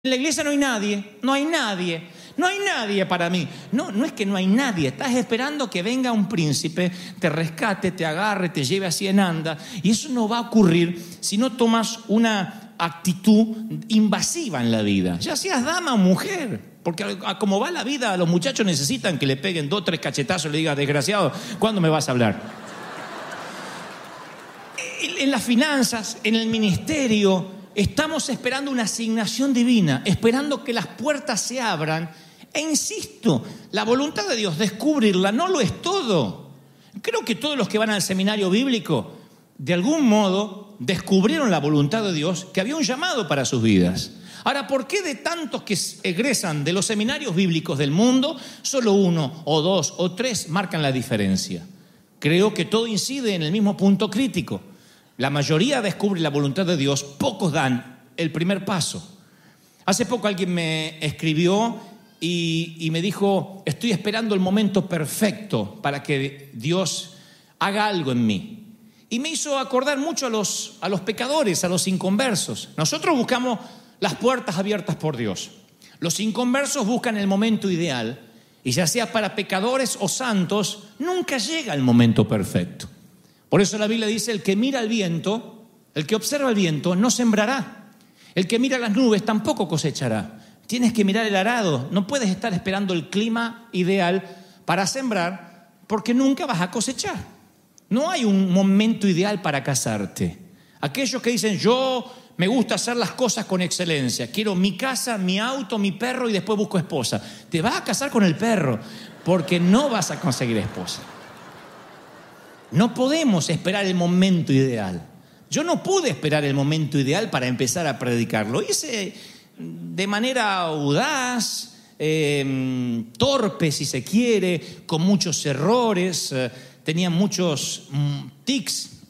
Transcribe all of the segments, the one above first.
En la iglesia no hay nadie, no hay nadie, no hay nadie para mí. No, no es que no hay nadie, estás esperando que venga un príncipe, te rescate, te agarre, te lleve así en anda. Y eso no va a ocurrir si no tomas una actitud invasiva en la vida, ya seas dama o mujer. Porque como va la vida, los muchachos necesitan que le peguen 2 o 3 cachetazos y le digan: desgraciado, ¿cuándo me vas a hablar? En las finanzas, en el ministerio, estamos esperando una asignación divina, esperando que las puertas se abran. E insisto, la voluntad de Dios, descubrirla, no lo es todo. Creo que todos los que van al seminario bíblico, de algún modo, descubrieron la voluntad de Dios, que había un llamado para sus vidas. Ahora, ¿por qué de tantos que egresan de los seminarios bíblicos del mundo, solo 1 o 2 o 3 marcan la diferencia? Creo que todo incide en el mismo punto crítico. La mayoría descubre la voluntad de Dios, pocos dan el primer paso. Hace poco alguien me escribió y me dijo: estoy esperando el momento perfecto para que Dios haga algo en mí. Y me hizo acordar mucho a los pecadores, a los inconversos. Nosotros buscamos las puertas abiertas por Dios. Los inconversos buscan el momento ideal, y ya sea para pecadores o santos, nunca llega el momento perfecto. Por eso la Biblia dice: el que mira al viento, el que observa el viento, no sembrará. El que mira las nubes tampoco cosechará. Tienes que mirar el arado. No puedes estar esperando el clima ideal para sembrar, porque nunca vas a cosechar. No hay un momento ideal para casarte. Aquellos que dicen: yo me gusta hacer las cosas con excelencia, quiero mi casa, mi auto, mi perro y después busco esposa. Te vas a casar con el perro, porque no vas a conseguir esposa. No podemos esperar el momento ideal. Yo no pude esperar el momento ideal para empezar a predicar. Lo hice de manera audaz, torpe si se quiere, con muchos errores. Tenía muchos tics,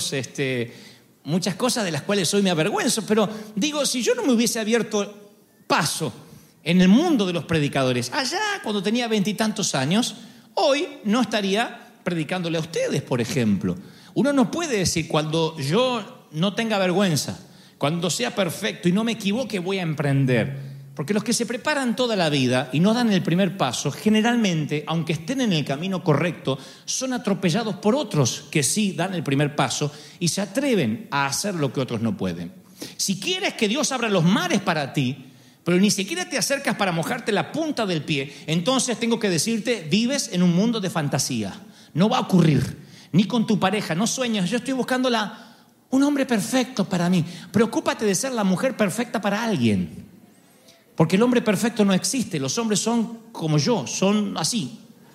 muchas cosas de las cuales hoy me avergüenzo. Pero digo, si yo no me hubiese abierto paso en el mundo de los predicadores, allá cuando tenía 20 y tantos años, hoy no estaría predicándole a ustedes, por ejemplo. Uno no puede decir: cuando yo no tenga vergüenza, cuando sea perfecto y no me equivoque, voy a emprender. Porque los que se preparan toda la vida y no dan el primer paso, generalmente, aunque estén en el camino correcto, son atropellados por otros que sí dan el primer paso y se atreven a hacer lo que otros no pueden. Si quieres que Dios abra los mares para ti, pero ni siquiera te acercas para mojarte la punta del pie, entonces tengo que decirte: vives en un mundo de fantasía. No va a ocurrir, ni con tu pareja. No sueñas: yo estoy buscando un hombre perfecto para mí. Preocúpate de ser la mujer perfecta para alguien, porque el hombre perfecto no existe. Los hombres son como yo, son así.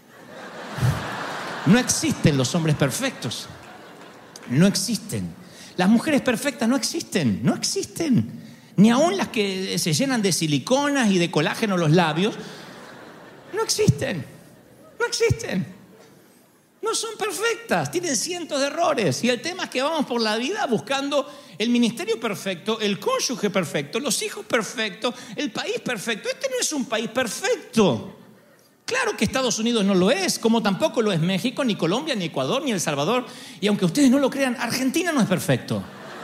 No existen los hombres perfectos, no existen. Las mujeres perfectas no existen, no existen. Ni aun las que se llenan de siliconas y de colágeno los labios, no existen, no existen. No son perfectas, tienen cientos de errores. Y el tema es que vamos por la vida buscando el ministerio perfecto, el cónyuge perfecto, los hijos perfectos, el país perfecto. Este no es un país perfecto. Claro que Estados Unidos no lo es, como tampoco lo es México, ni Colombia, ni Ecuador, ni El Salvador. Y aunque ustedes no lo crean, Argentina no es perfecto.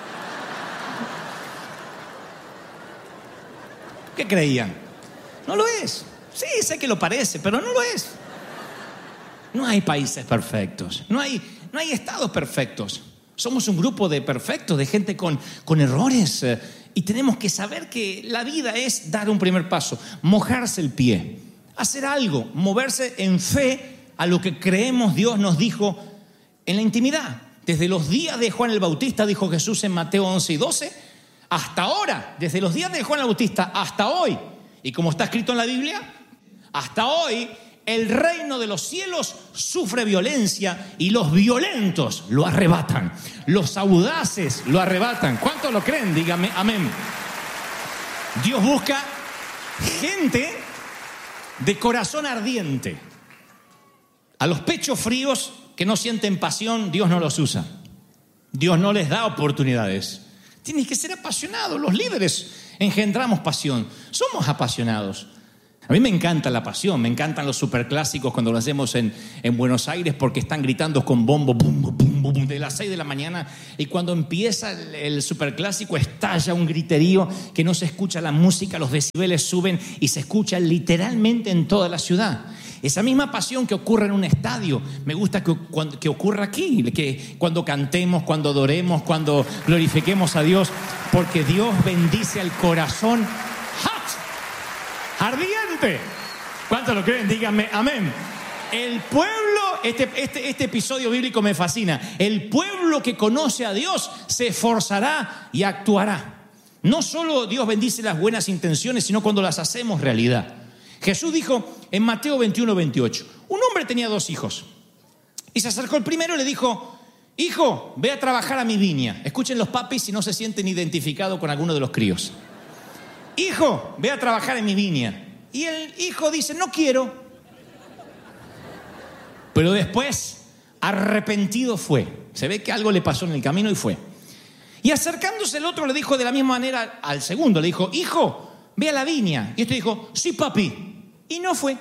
¿Qué creían? No lo es. Sí, sé que lo parece, pero no lo es. No hay países perfectos, no hay estados perfectos. Somos un grupo de perfectos, de gente con errores. Y tenemos que saber que la vida es dar un primer paso, mojarse el pie, hacer algo, moverse en fe a lo que creemos Dios nos dijo en la intimidad. Desde los días de Juan el Bautista, dijo Jesús en Mateo 11 y 12, hasta ahora, desde los días de Juan el Bautista hasta hoy, y como está escrito en la Biblia, hasta hoy, el reino de los cielos sufre violencia y los violentos lo arrebatan. Los audaces lo arrebatan. ¿Cuántos lo creen? Dígame amén. Dios busca gente de corazón ardiente. A los pechos fríos que no sienten pasión, Dios no los usa. Dios no les da oportunidades. Tienes que ser apasionado. Los líderes engendramos pasión. Somos apasionados. A mí me encanta la pasión, me encantan los superclásicos cuando lo hacemos en Buenos Aires porque están gritando con bombo, bum, bum, bum, bum, de las 6 de la mañana y cuando empieza el superclásico estalla un griterío que no se escucha la música, los decibeles suben y se escucha literalmente en toda la ciudad. Esa misma pasión que ocurre en un estadio, me gusta que ocurra aquí, que cuando cantemos, cuando adoremos, cuando glorifiquemos a Dios, porque Dios bendice al corazón ardiente. ¿Cuántos lo creen? Díganme amén. El pueblo, este episodio bíblico me fascina. El pueblo que conoce a Dios se esforzará y actuará. No solo Dios bendice las buenas intenciones, sino cuando las hacemos realidad. Jesús dijo en Mateo 21-28, un hombre tenía 2 hijos. Y se acercó el primero y le dijo, hijo, ve a trabajar a mi viña. Escuchen los papis si no se sienten identificados con alguno de los críos. Hijo, ve a trabajar en mi viña. Y el hijo dice, no quiero. Pero después, arrepentido fue. Se ve que algo le pasó en el camino y fue. Y acercándose el otro le dijo de la misma manera al segundo. Le dijo, hijo, ve a la viña. Y este dijo, sí, papi. Y no fue.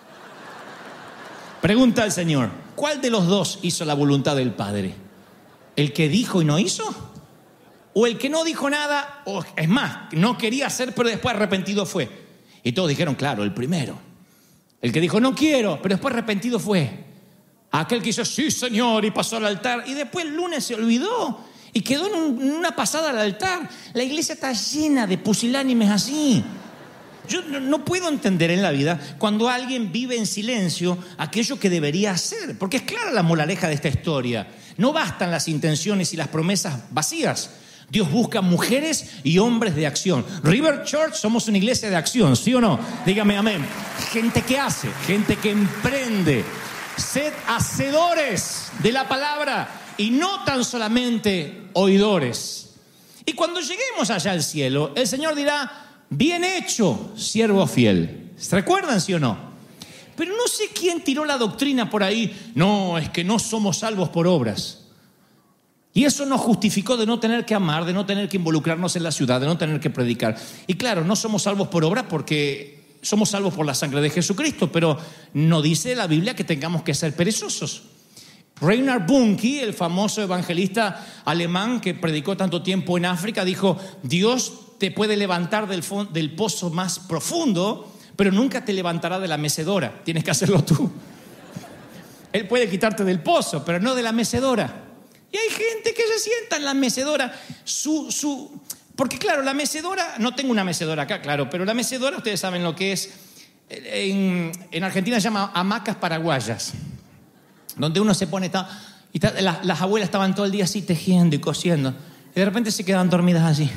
Pregunta al Señor, ¿cuál de los 2 hizo la voluntad del Padre? ¿El que dijo y no hizo? ¿O el que no dijo nada? O es más, no quería hacer, pero después arrepentido fue. Y todos dijeron, claro, el primero. El que dijo, no quiero, pero después arrepentido fue. Aquel que hizo, sí, Señor, y pasó al altar. Y después el lunes se olvidó y quedó en una pasada al altar. La iglesia está llena de pusilánimes así. Yo no puedo entender en la vida cuando alguien vive en silencio aquello que debería hacer. Porque es clara la moraleja de esta historia. No bastan las intenciones y las promesas vacías. Dios busca mujeres y hombres de acción. River Church somos una iglesia de acción, ¿sí o no? Dígame amén. Gente que hace, gente que emprende. Sed hacedores de la palabra y no tan solamente oidores. Y cuando lleguemos allá al cielo, el Señor dirá, bien hecho, siervo fiel. ¿Se recuerdan, sí o no? Pero no sé quién tiró la doctrina por ahí. No, es que no somos salvos por obras. Y eso nos justificó de no tener que amar, de no tener que involucrarnos en la ciudad, de no tener que predicar. Y claro, no somos salvos por obra porque somos salvos por la sangre de Jesucristo, pero no dice la Biblia que tengamos que ser perezosos. Reinhard Bonnke, el famoso evangelista alemán que predicó tanto tiempo en África, dijo, Dios te puede levantar del pozo más profundo, pero nunca te levantará de la mecedora. Tienes que hacerlo tú. Él puede quitarte del pozo, pero no de la mecedora. Y hay gente que se sienta en la mecedora. Porque claro, la mecedora, no tengo una mecedora acá, claro, pero la mecedora, ustedes saben lo que es. En Argentina se llama hamacas paraguayas, donde uno se pone, las abuelas estaban todo el día así tejiendo y cosiendo, y de repente se quedaban dormidas así.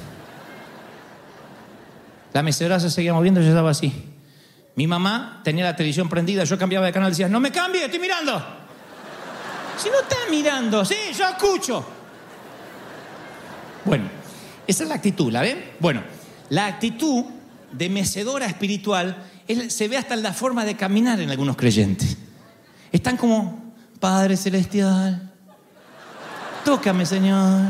La mecedora se seguía moviendo y yo estaba así. Mi mamá tenía la televisión prendida, yo cambiaba de canal y decía, no me cambie, estoy mirando. Si no está mirando, sí, yo escucho. Bueno, esa es la actitud, ¿la ven? Bueno, la actitud de mecedora espiritual se ve hasta en la forma de caminar en algunos creyentes. Están como, Padre Celestial, tócame, Señor.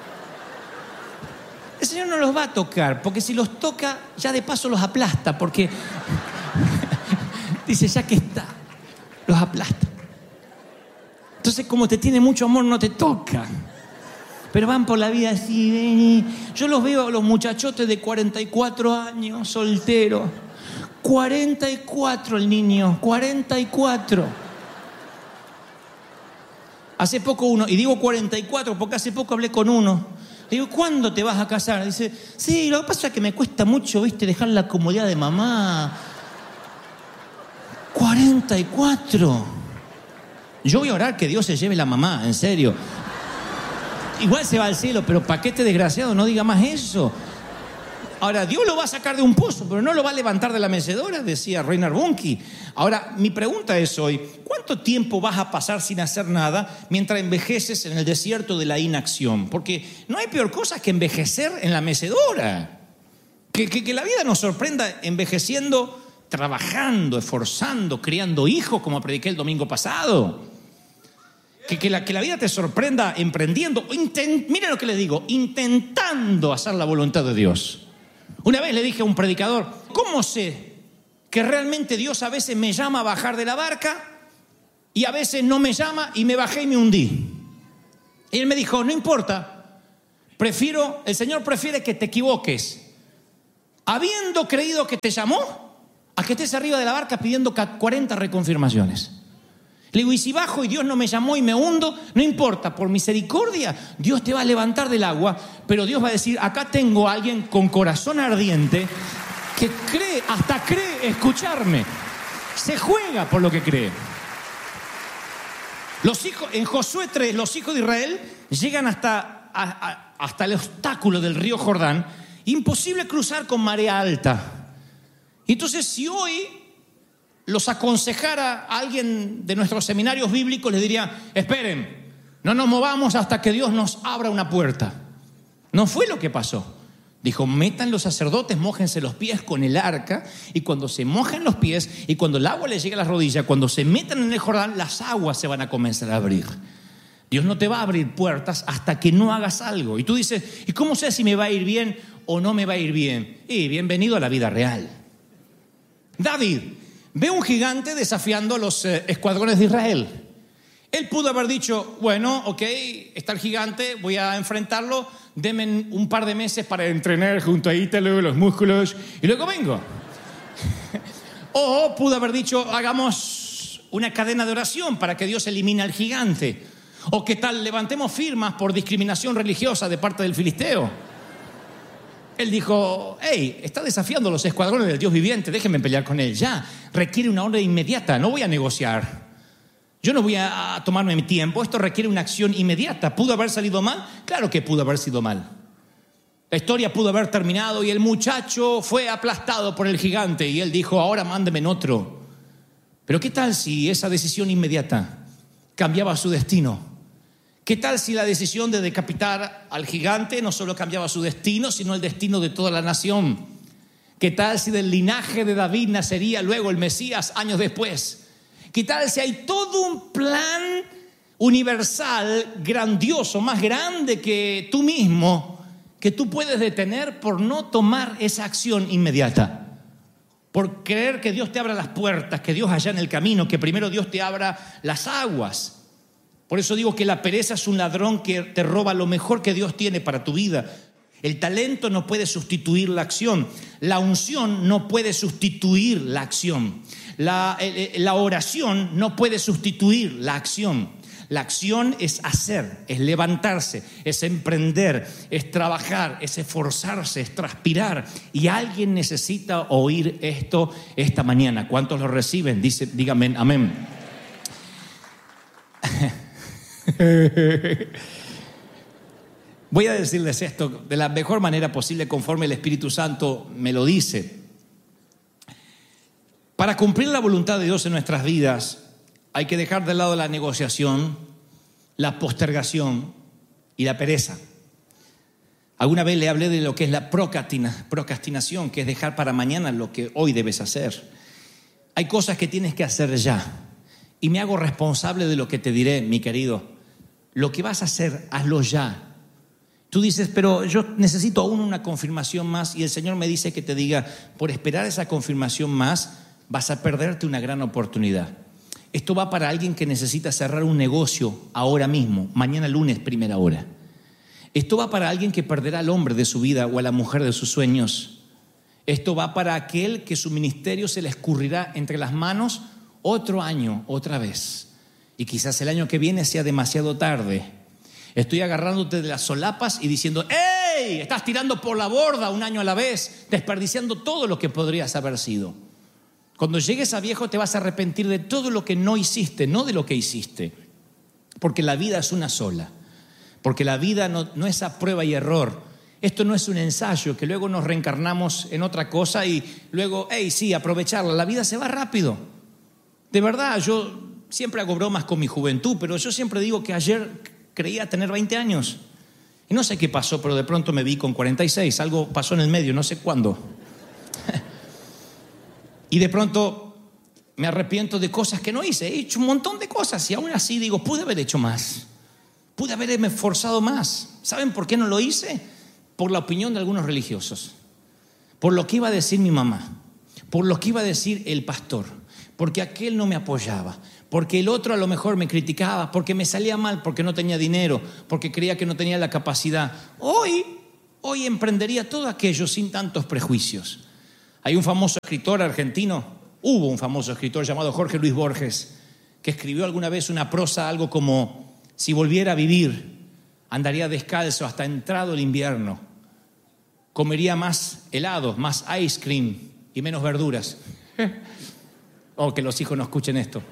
El Señor no los va a tocar, porque si los toca, ya de paso los aplasta, porque dice, ya que está, los aplasta. Entonces, como te tiene mucho amor, no te toca. Pero van por la vida así, ven. Yo los veo a los muchachotes de 44 años, solteros. 44 el niño, 44. Hace poco uno, y digo 44 porque hace poco hablé con uno. Le digo, ¿cuándo te vas a casar? Dice, sí, lo que pasa es que me cuesta mucho, ¿viste? Dejar la comodidad de mamá. 44. Yo voy a orar que Dios se lleve la mamá, en serio. Igual se va al cielo, pero ¿para qué este desgraciado no diga más eso? Ahora, Dios lo va a sacar de un pozo, pero no lo va a levantar de la mecedora, decía Reinhard Bonnke. Ahora, mi pregunta es hoy, ¿cuánto tiempo vas a pasar sin hacer nada mientras envejeces en el desierto de la inacción? Porque no hay peor cosa que envejecer en la mecedora. Que la vida nos sorprenda envejeciendo, trabajando, esforzando, criando hijos, como prediqué el domingo pasado. Que la vida te sorprenda emprendiendo, mira lo que les digo, intentando hacer la voluntad de Dios. Una vez le dije a un predicador, ¿cómo sé que realmente Dios a veces me llama a bajar de la barca y a veces no me llama y me bajé y me hundí. Y él me dijo, no importa, el Señor prefiere que te equivoques, habiendo creído que te llamó, a que estés arriba de la barca pidiendo 40 reconfirmaciones. Le digo, y si bajo y Dios no me llamó y me hundo, no importa, por misericordia Dios te va a levantar del agua, pero Dios va a decir, acá tengo a alguien con corazón ardiente que hasta cree escucharme. Se juega por lo que cree. En Josué 3, los hijos de Israel llegan hasta el obstáculo del río Jordán, imposible cruzar con marea alta. Entonces, si hoy los aconsejara a alguien de nuestros seminarios bíblicos, les diría, esperen, no nos movamos hasta que Dios nos abra una puerta. No fue lo que pasó. Dijo, metan los sacerdotes, mójense los pies con el arca, y cuando se mojen los pies y cuando el agua les llegue a las rodillas, cuando se metan en el Jordán, las aguas se van a comenzar a abrir. Dios no te va a abrir puertas hasta que no hagas algo. Y tú dices, ¿y cómo sé si me va a ir bien o no me va a ir bien? Y bienvenido a la vida real. David ve un gigante desafiando a los escuadrones de Israel. Él pudo haber dicho, bueno, ok, está el gigante, voy a enfrentarlo, denme un par de meses para entrenar junto a Ítalo, los músculos, y luego vengo. O pudo haber dicho, hagamos una cadena de oración para que Dios elimine al gigante. O qué tal, levantemos firmas por discriminación religiosa de parte del filisteo. Él dijo, hey, está desafiando a los escuadrones del Dios viviente, déjenme pelear con él. Ya, requiere una orden inmediata, no voy a negociar. Yo no voy a tomarme mi tiempo, esto requiere una acción inmediata. ¿Pudo haber salido mal? Claro que pudo haber sido mal. La historia pudo haber terminado y el muchacho fue aplastado por el gigante y él dijo, ahora mándeme en otro. Pero ¿qué tal si esa decisión inmediata cambiaba su destino? ¿Qué tal si la decisión de decapitar al gigante no solo cambiaba su destino, sino el destino de toda la nación? ¿Qué tal si del linaje de David nacería luego el Mesías años después? ¿Qué tal si hay todo un plan universal, grandioso, más grande que tú mismo, que tú puedes detener por no tomar esa acción inmediata? Por creer que Dios te abra las puertas, que Dios allá en el camino, que primero Dios te abra las aguas. Por eso digo que la pereza es un ladrón que te roba lo mejor que Dios tiene para tu vida. El talento no puede sustituir la acción. La unción no puede sustituir la acción. La oración no puede sustituir la acción. La acción es hacer, es levantarse, es emprender, es trabajar, es esforzarse, es transpirar. Y alguien necesita oír esto esta mañana. ¿Cuántos lo reciben? Díganme amén. Voy a decirles esto de la mejor manera posible conforme el Espíritu Santo me lo dice. Para cumplir la voluntad de Dios en nuestras vidas hay que dejar de lado la negociación, la postergación y la pereza. Alguna vez le hablé de lo que es la procrastinación, que es dejar para mañana lo que hoy debes hacer. Hay cosas que tienes que hacer ya y me hago responsable de lo que te diré, mi querido. Lo que vas a hacer, hazlo ya. Tú dices, pero yo necesito aún una confirmación más, y el Señor me dice que te diga, por esperar esa confirmación más, vas a perderte una gran oportunidad. Esto va para alguien que necesita cerrar un negocio ahora mismo, mañana lunes, primera hora. Esto va para alguien que perderá al hombre de su vida o a la mujer de sus sueños. Esto va para aquel que su ministerio se le escurrirá entre las manos otro año, otra vez. Y quizás el año que viene sea demasiado tarde. Estoy agarrándote de las solapas y diciendo, ¡hey! Estás tirando por la borda un año a la vez, desperdiciando todo lo que podrías haber sido. Cuando llegues a viejo te vas a arrepentir de todo lo que no hiciste, no de lo que hiciste. Porque la vida es una sola. Porque la vida no es a prueba y error. Esto no es un ensayo que luego nos reencarnamos en otra cosa y luego, sí, aprovecharla. La vida se va rápido. De verdad, yo siempre hago bromas con mi juventud, pero yo siempre digo que ayer creía tener 20 años. Y no sé qué pasó, pero de pronto me vi con 46. Algo pasó en el medio, no sé cuándo. Y de pronto me arrepiento de cosas que no hice. He hecho un montón de cosas y aún así digo, pude haber hecho más. Pude haberme esforzado más. ¿Saben por qué no lo hice? Por la opinión de algunos religiosos. Por lo que iba a decir mi mamá. por lo que iba a decir el pastor, porque aquel no me apoyaba, porque el otro a lo mejor me criticaba, porque me salía mal, porque no tenía dinero, porque creía que no tenía la capacidad. Hoy emprendería todo aquello sin tantos prejuicios. Hay un famoso escritor argentino, hubo un famoso escritor llamado Jorge Luis Borges, que escribió alguna vez una prosa algo como: si volviera a vivir, andaría descalzo hasta entrado el invierno, comería más helados, más ice cream y menos verduras. Que los hijos no escuchen esto.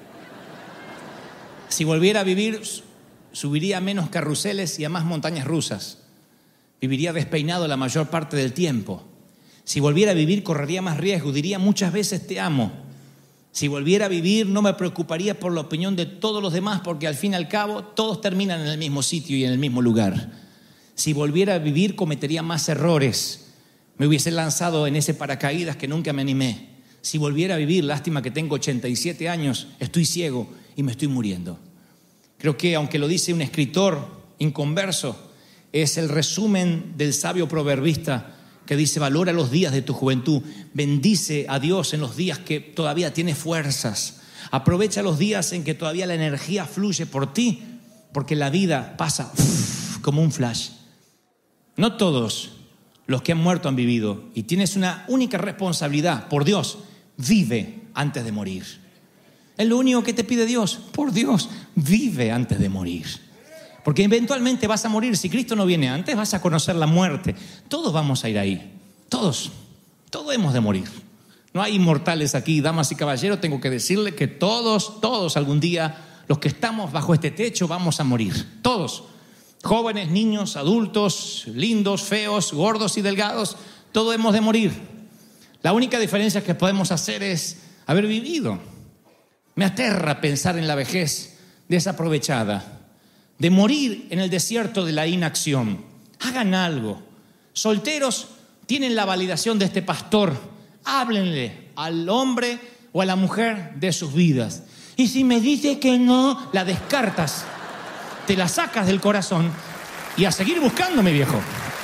Si volviera a vivir, subiría a menos carruseles y a más montañas rusas. Viviría despeinado la mayor parte del tiempo. Si volviera a vivir, correría más riesgo, diría muchas veces te amo. Si volviera a vivir, no me preocuparía por la opinión de todos los demás, porque al fin y al cabo todos terminan en el mismo sitio y en el mismo lugar. Si volviera a vivir, cometería más errores. Me hubiese lanzado en ese paracaídas que nunca me animé. Si volviera a vivir, lástima que tengo 87 años, estoy ciego y me estoy muriendo. Creo que, aunque lo dice un escritor inconverso, es el resumen del sabio proverbista que dice: valora los días de tu juventud, bendice a Dios en los días que todavía tienes fuerzas, aprovecha los días en que todavía la energía fluye por ti, porque la vida pasa como un flash. No todos los que han muerto han vivido, y tienes una única responsabilidad: por Dios, vive antes de morir. Es lo único que te pide Dios: por Dios, vive antes de morir. Porque eventualmente vas a morir. Si Cristo no viene antes, vas a conocer la muerte. Todos vamos a ir ahí. Todos hemos de morir. No hay inmortales aquí, damas y caballeros. Tengo que decirle que todos algún día, los que estamos bajo este techo, vamos a morir. Todos. Jóvenes, niños, adultos, lindos, feos, gordos y delgados, todos hemos de morir. La única diferencia que podemos hacer es haber vivido. Me aterra pensar en la vejez desaprovechada, de morir en el desierto de la inacción. Hagan algo. Solteros, tienen la validación de este pastor. Háblenle al hombre o a la mujer de sus vidas. Y si me dice que no, la descartas, te la sacas del corazón y a seguir buscando, mi viejo.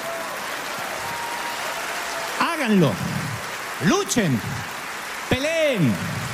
Háganlo. Luchen. Peleen.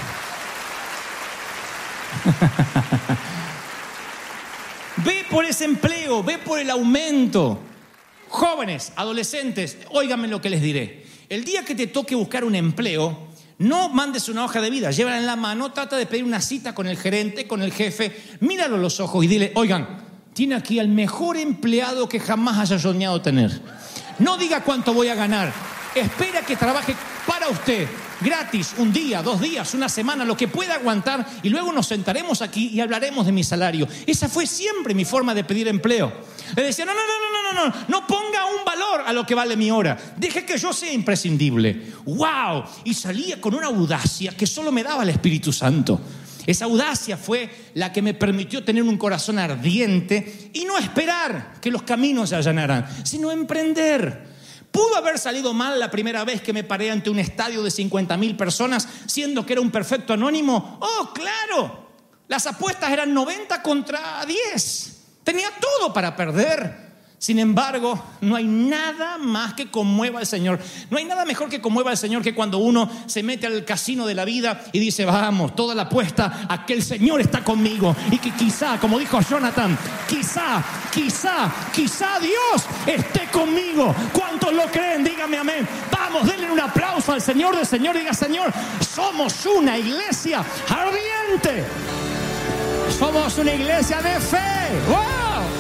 Ve por ese empleo, ve por el aumento. Jóvenes, adolescentes, óiganme lo que les diré. El día que te toque buscar un empleo, no mandes una hoja de vida, llévala en la mano, trata de pedir una cita con el gerente, con el jefe, míralo a los ojos y dile: oigan, tiene aquí al mejor empleado que jamás haya soñado tener. No diga cuánto voy a ganar, espera que trabaje para usted, gratis, un día, 2 días, una semana, lo que pueda aguantar, y luego nos sentaremos aquí y hablaremos de mi salario. Esa fue siempre mi forma de pedir empleo. Le decía: no ponga un valor a lo que vale mi hora, deje que yo sea imprescindible. ¡Wow! Y salía con una audacia que solo me daba el Espíritu Santo. Esa audacia fue la que me permitió tener un corazón ardiente y no esperar que los caminos se allanaran, sino emprender. ¿Pudo haber salido mal la primera vez que me paré ante un estadio de 50,000 personas siendo que era un perfecto anónimo? ¡Oh, claro! Las apuestas eran 90 contra 10. Tenía todo para perder. Sin embargo, no hay nada más que conmueva al Señor. No hay nada mejor que conmueva al Señor que cuando uno se mete al casino de la vida y dice: vamos, toda la apuesta a que el Señor está conmigo y que quizá, como dijo Jonathan, quizá Dios esté conmigo. ¿Cuántos lo creen? Dígame amén. Vamos, denle un aplauso al Señor del Señor y diga: Señor, somos una iglesia ardiente. Somos una iglesia de fe. ¡Wow!